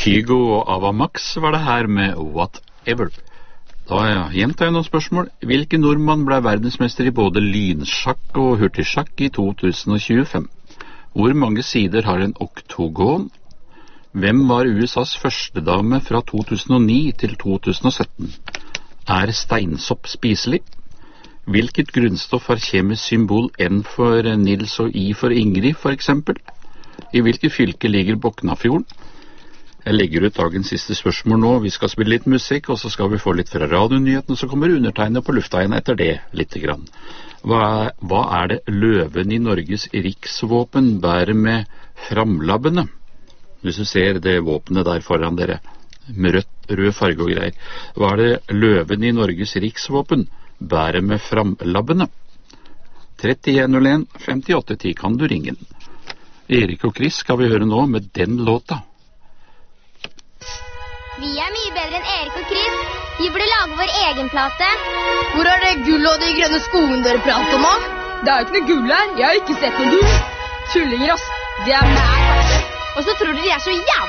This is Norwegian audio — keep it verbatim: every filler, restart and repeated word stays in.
Kygo og Ava Max var det her med Whatever. Da gjentar jeg noen spørsmål. Hvilken nordmann ble verdensmester i både lynsjakk og hurtigsjakk i to tusen tjuefem? Hvor mange sider har en oktogon? Hvem var U S As førstedame fra to tusen ni til to tusen sytten? Er steinsopp spiselig? Hvilket grunnstoff har kjemisk symbol N for Nils og I for Ingrid, for eksempel? I hvilket fylke ligger Boknafjorden? Jeg legger ut dagens siste spørsmål nå. Vi skal spille litt musikk, og så skal vi få litt fra radionyhetene, så kommer undertegnet på lufta igjen etter det litt grann. Hva er, hva er det løven i Norges riksvåpen bærer med framlabbene? Hvis du ser det våpenet der foran dere, med rødt, rød farge og greier. Hva er det løven i Norges riksvåpen bærer med framlabbene? trettien null en femtiåtte ti kan du ringe den. Erik og Chris skal vi høre nå med den låta. Vi er mye bedre enn Erik og Chris. Vi burde lage vår egen plate. Hvor er det gull og de grønne skoene dere prater om? Det er jo ikke noe gull her. Jeg har ikke sett noe gull. Tullinger, ass. Det er meg. Og så tror dere de er så jævlig